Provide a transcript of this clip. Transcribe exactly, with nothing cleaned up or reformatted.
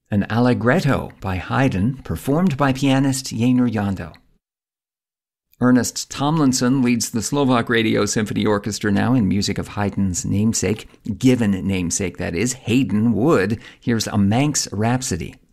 an allegretto by Haydn, performed by pianist Jenor Jando. Ernest Tomlinson leads the Slovak Radio Symphony Orchestra now in music of Haydn's namesake, given namesake that is, Haydn Wood. Here's a Manx Rhapsody.